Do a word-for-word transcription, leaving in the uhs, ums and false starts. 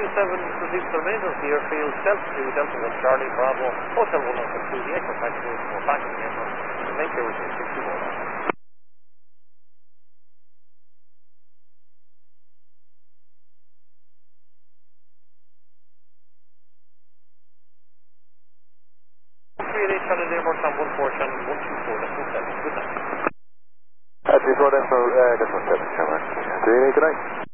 seven proceeds to the remainder of the airfield, Delta two, Delta one, Charlie, Bravo, Hotel one, Hotel two, the Echo Factory, we're back in the airport, and make sure we're sixty more. three eight eight, Charlie, Airport, Sam one four, Shannon one two four, Decimal seven, good night. Uh, three four, Decimal, uh, Decimal seven, Shannon. three eight eight, good night.